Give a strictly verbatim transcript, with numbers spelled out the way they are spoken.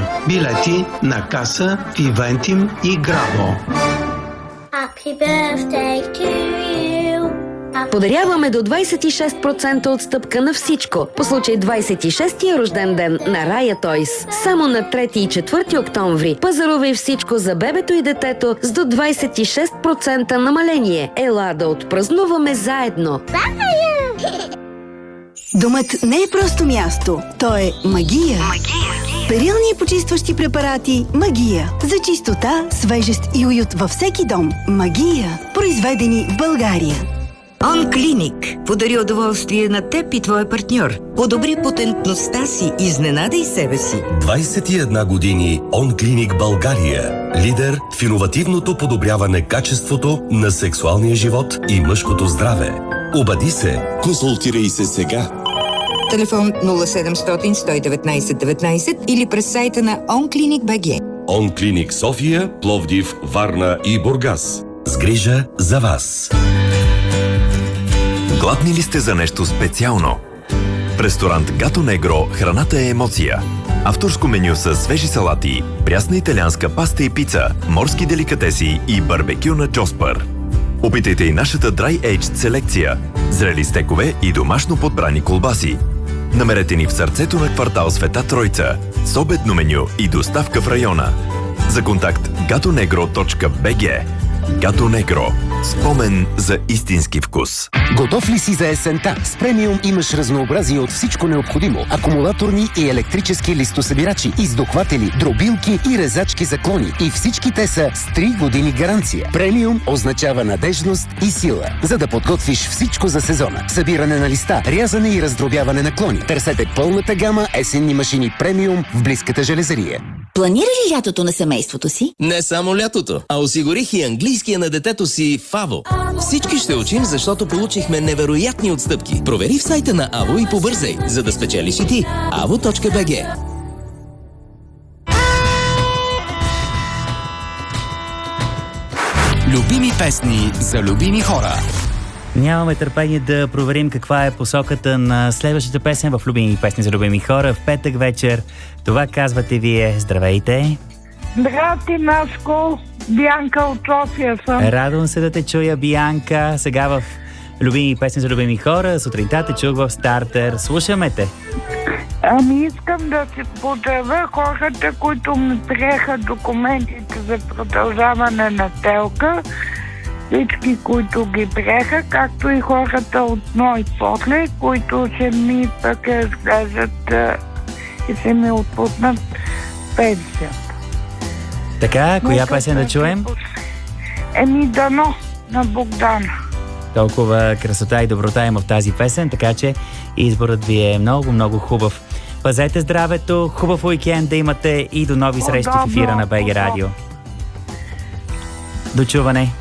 Билети на каса, Вивентим и Граво. Happy birthday to you. Подаряваме до двайсет и шест процента отстъпка на всичко по случай двайсет и шестия рожден ден на Рая Тойс. Само на трети и четвърти октомври пазарувай всичко за бебето и детето с до двайсет и шест процента намаление. Ела да отпразнуваме заедно. Домът не е просто място, то е магия. Магия. Перилни и почистващи препарати Магия. За чистота, свежест и уют във всеки дом. Магия. Произведени в България. Онклиник подари удоволствие на теб и твоя партньор. Подобри потентността си, изненадай себе си. двайсет и една години Онклиник България. Лидер в иновативното подобряване качеството на сексуалния живот и мъжкото здраве. Обади се. Консултирай се сега. Телефон нула седемстотин сто и деветнайсет деветнайсет или през сайта на онклиник точка бг. Онклиник София, Пловдив, Варна и Бургас. С грижа за вас. Гладни ли сте за нещо специално? В ресторант Гато Негро храната е емоция. Авторско меню с свежи салати, прясна италианска паста и пица, морски деликатеси и барбекю на Джоспър. Опитайте и нашата Dry Aged селекция, зрели стекове и домашно подбрани колбаси. Намерете ни в сърцето на квартал Света Тройца, с обедно меню и доставка в района. За контакт гато негро точка бг. Гато Негро. Спомен за истински вкус. Готов ли си за есента? С премиум имаш разнообразие от всичко необходимо. Акумулаторни и електрически листосъбирачи, издухватели, дробилки и резачки за клони. И всички те са с три години гаранция. Премиум означава надежност и сила, за да подготвиш всичко за сезона. Събиране на листа, рязане и раздробяване на клони. Търсете пълната гама есенни машини премиум в близката железария. Планира ли лятото на семейството си? Не само лятото, а осигурих и английския на детето си в АВО. Всички ще учим, защото получихме невероятни отстъпки. Провери в сайта на АВО и побързай, за да спечелиш и ти. avo точка бг. Любими песни за любими хора. Нямаме търпение да проверим каква е посоката на следващата песен в Любими песни за любими хора в петък вечер. Това казвате вие. Здравейте! Здрасти, Наско! Бианка от София съм. Радвам се да те чуя, Бианка. Сега в Любими песни за любими хора. Сутринта те чух в стартер. Слушаме те. Ами искам да си поздравя хората, които ми приеха документите за продължаване на телка. Всички, които ги приеха, както и хората от Ной после, които ще ми пък разглеждат и ще ми отпуснат пенсията. Така, коя песен да чуем? Еми, Дано на Богдана. Толкова красота и доброта има в тази песен, така че изборът ви е много, много хубав. Пазете здравето, хубав уикенд да имате и до нови срещи в ефира на БГ Радио. До чуване!